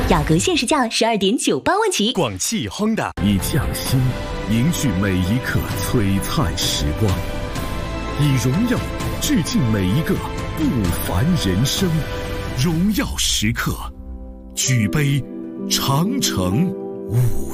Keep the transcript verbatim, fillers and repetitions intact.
雅阁限时价十二点九八万起。 广汽 Honda 以匠心凝聚每一刻璀璨时光，以荣耀致敬每一个不凡人生。荣耀时刻，举杯长城五